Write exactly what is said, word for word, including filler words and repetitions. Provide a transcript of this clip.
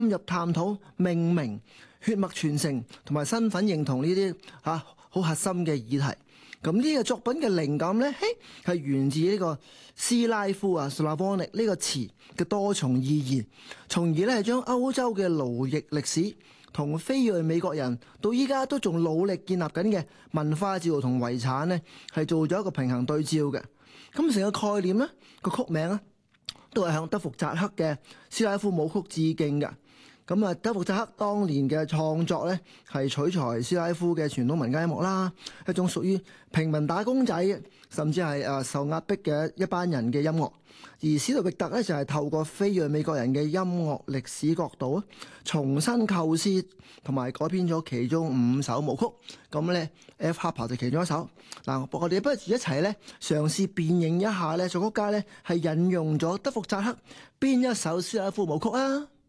入探討命名、血脈傳承同埋身份認同呢啲嚇好核心嘅議題。咁呢個作品嘅靈感咧，嘿係源自呢個斯拉夫啊 Slavonic 呢個詞嘅多重意義，從而咧係將歐洲嘅奴役歷史同非裔美國人到依家都仲努力建立緊嘅文化自豪同遺產咧，係做咗一個平衡對照嘅。咁成個概念咧，個曲名咧都係向德福扎克嘅斯拉夫舞曲致敬嘅。咁啊，德福扎克當年嘅創作咧，係取材斯拉夫嘅傳統民間音樂啦，一種屬於平民打工仔，甚至係誒受壓迫嘅一班人嘅音樂。而史杜域特咧就係透過非裔美國人嘅音樂歷史角度啊，重新構思同埋改編咗其中五首舞曲。咁咧 F Harper 就其中一首。嗱，我哋不如一齊咧嘗試辨認一下咧作曲家咧係引用咗德福扎克邊一首斯拉夫舞曲啊！